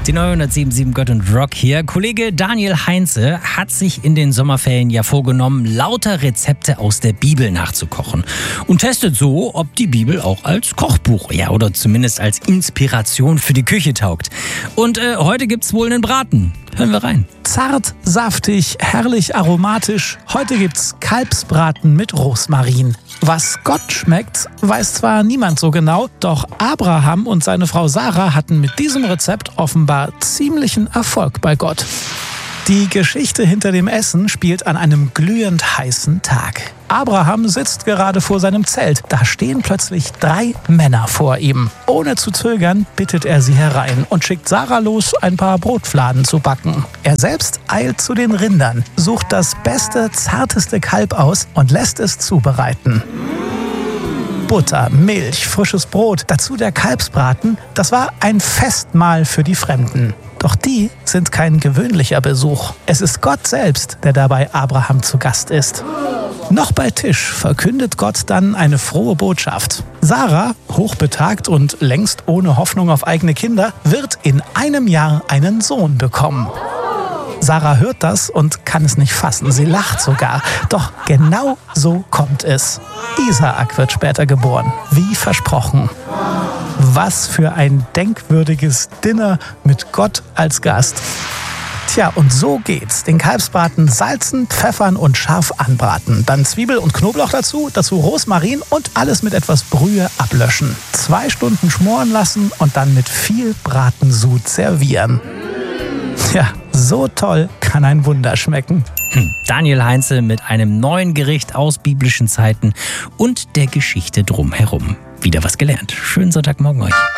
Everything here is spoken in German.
Die 907 Gott und Rock hier. Kollege Daniel Heinze hat sich in den Sommerferien ja vorgenommen, lauter Rezepte aus der Bibel nachzukochen. Und testet so, ob die Bibel auch als Kochbuch, ja, oder zumindest als Inspiration für die Küche taugt. Und heute gibt's wohl einen Braten. Hören wir rein. Zart, saftig, herrlich aromatisch. Heute gibt's Kalbsbraten mit Rosmarin. Was Gott schmeckt, weiß zwar niemand so genau, doch Abraham und seine Frau Sarah hatten mit diesem Rezept offenbar ziemlichen Erfolg bei Gott. Die Geschichte hinter dem Essen spielt an einem glühend heißen Tag. Abraham sitzt gerade vor seinem Zelt. Da stehen plötzlich 3 Männer vor ihm. Ohne zu zögern bittet er sie herein und schickt Sarah los, ein paar Brotfladen zu backen. Er selbst eilt zu den Rindern, sucht das beste, zarteste Kalb aus und lässt es zubereiten. Butter, Milch, frisches Brot, dazu der Kalbsbraten, das war ein Festmahl für die Fremden. Doch die sind kein gewöhnlicher Besuch. Es ist Gott selbst, der dabei Abraham zu Gast ist. Noch bei Tisch verkündet Gott dann eine frohe Botschaft. Sarah, hochbetagt und längst ohne Hoffnung auf eigene Kinder, wird in einem Jahr einen Sohn bekommen. Sarah hört das und kann es nicht fassen. Sie lacht sogar. Doch genau so kommt es. Isaak wird später geboren, wie versprochen. Was für ein denkwürdiges Dinner mit Gott als Gast. Tja, und so geht's. Den Kalbsbraten salzen, pfeffern und scharf anbraten. Dann Zwiebel und Knoblauch dazu Rosmarin und alles mit etwas Brühe ablöschen. 2 Stunden schmoren lassen und dann mit viel Bratensud servieren. Ja, so toll kann ein Wunder schmecken. Daniel Heinze mit einem neuen Gericht aus biblischen Zeiten und der Geschichte drumherum. Wieder was gelernt. Schönen Sonntagmorgen euch.